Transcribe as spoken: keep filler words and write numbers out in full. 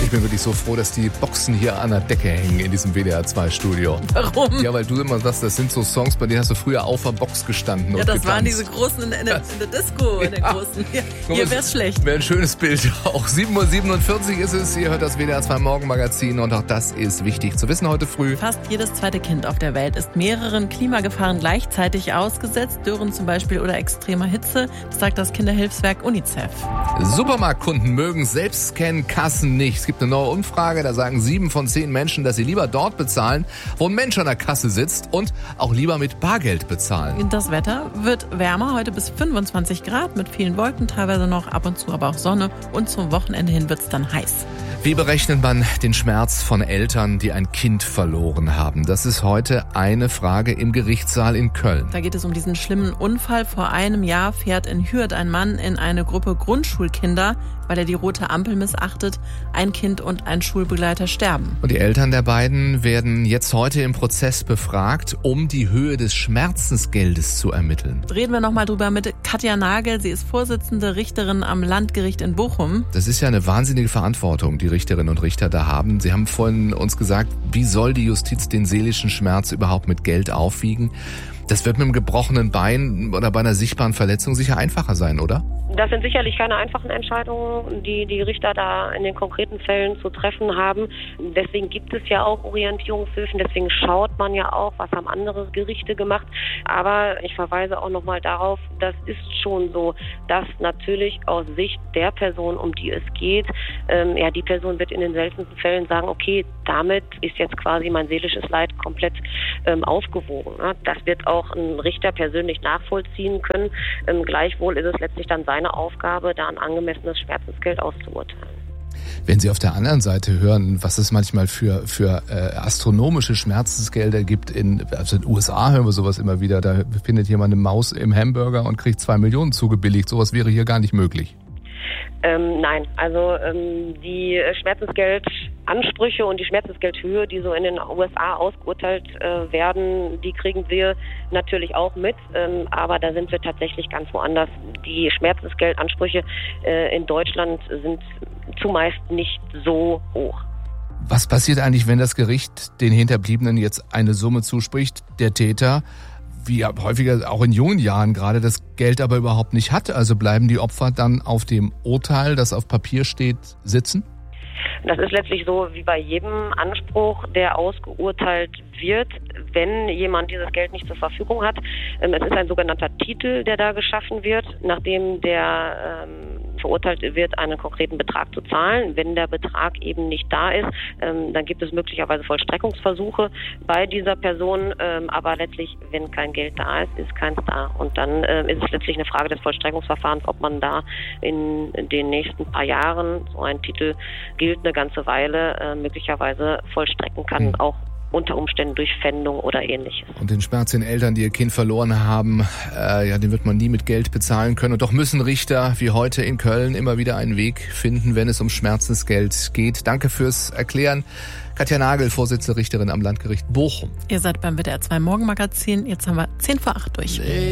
Ich bin wirklich so froh, dass die Boxen hier an der Decke hängen in diesem W D R zwei Studio. Warum? Ja, weil du immer sagst, das sind so Songs, bei denen hast du früher auf der Box gestanden. Ja, und das getanzt. waren diese großen in der, in der, in der Disco, in den Ja. großen. Ja, hier wär's schlecht. Wäre ein schönes Bild. Auch sieben Uhr siebenundvierzig ist es. Ihr hört das W D R zwei Morgenmagazin und auch das ist wichtig zu wissen heute früh. Fast jedes zweite Kind auf der Welt ist mehreren Klimagefahren gleichzeitig ausgesetzt, Dürren zum Beispiel oder extremer Hitze. Das sagt das Kinderhilfswerk UNICEF. Supermarktkunden mögen Selbstscan-Kassen nicht. Es gibt eine neue Umfrage, da sagen sieben von zehn Menschen, dass sie lieber dort bezahlen, wo ein Mensch an der Kasse sitzt und auch lieber mit Bargeld bezahlen. Das Wetter wird wärmer, heute bis fünfundzwanzig Grad mit vielen Wolken, teilweise noch ab und zu aber auch Sonne. Und zum Wochenende hin wird's dann heiß. Wie berechnet man den Schmerz von Eltern, die ein Kind verloren haben? Das ist heute eine Frage im Gerichtssaal in Köln. Da geht es um diesen schlimmen Unfall. Vor einem Jahr fährt in Hürth ein Mann in eine Gruppe Grundschulkinder, weil er die rote Ampel missachtet. Ein Kind und ein Schulbegleiter sterben. Und die Eltern der beiden werden jetzt heute im Prozess befragt, um die Höhe des Schmerzensgeldes zu ermitteln. Reden wir nochmal drüber mit Katja Nagel. Sie ist Vorsitzende Richterin am Landgericht in Bochum. Das ist ja eine wahnsinnige Verantwortung, die Richterinnen und Richter da haben. Sie haben vorhin uns gesagt, wie soll die Justiz den seelischen Schmerz überhaupt mit Geld aufwiegen? Das wird mit einem gebrochenen Bein oder bei einer sichtbaren Verletzung sicher einfacher sein, oder? Das sind sicherlich keine einfachen Entscheidungen, die die Richter da in den konkreten Fällen zu treffen haben. Deswegen gibt es ja auch Orientierungshilfen, deswegen schaut man ja auch, was haben andere Gerichte gemacht. Aber ich verweise auch nochmal darauf, das ist schon so, dass natürlich aus Sicht der Person, um die es geht, ähm, ja, die Person wird in den seltensten Fällen sagen, okay, damit ist jetzt quasi mein seelisches Leid komplett ähm, aufgewogen. Ne? Das wird auch ein Richter persönlich nachvollziehen können. Ähm, gleichwohl ist es letztlich dann seine Aufgabe, da ein angemessenes Schmerzensgeld auszuurteilen. Wenn Sie auf der anderen Seite hören, was es manchmal für für äh, astronomische Schmerzensgelder gibt, in, also in den U S A hören wir sowas immer wieder, da findet jemand eine Maus im Hamburger und kriegt zwei Millionen zugebilligt. Sowas wäre hier gar nicht möglich. Ähm, nein, also ähm, die Schmerzensgeldansprüche und die Schmerzensgeldhöhe, die so in den U S A ausgeurteilt äh, werden, die kriegen wir natürlich auch mit, ähm, aber da sind wir tatsächlich ganz woanders. Die Schmerzensgeldansprüche äh, in Deutschland sind zumeist nicht so hoch. Was passiert eigentlich, wenn das Gericht den Hinterbliebenen jetzt eine Summe zuspricht, der Täter, wie häufiger auch in jungen Jahren gerade, das Geld aber überhaupt nicht hat? Also bleiben die Opfer dann auf dem Urteil, das auf Papier steht, sitzen? Das ist letztlich so wie bei jedem Anspruch, der ausgeurteilt wird, wenn jemand dieses Geld nicht zur Verfügung hat. Es ist ein sogenannter Titel, der da geschaffen wird, nachdem der ähm, verurteilt wird, einen konkreten Betrag zu zahlen. Wenn der Betrag eben nicht da ist, ähm, dann gibt es möglicherweise Vollstreckungsversuche bei dieser Person. Ähm, aber letztlich, wenn kein Geld da ist, ist keins da. Und dann äh, ist es letztlich eine Frage des Vollstreckungsverfahrens, ob man da in den nächsten paar Jahren, so ein Titel gilt eine ganze Weile, äh, möglicherweise vollstrecken kann, mhm. auch unter Umständen durch Pfändung oder Ähnliches. Und den Schmerz den Eltern, die ihr Kind verloren haben, äh, ja, den wird man nie mit Geld bezahlen können. Und doch müssen Richter wie heute in Köln immer wieder einen Weg finden, wenn es um Schmerzensgeld geht. Danke fürs Erklären. Katja Nagel, Vorsitzende Richterin am Landgericht Bochum. Ihr seid beim W D R zwei Morgenmagazin. Jetzt haben wir zehn vor acht durch. Nee.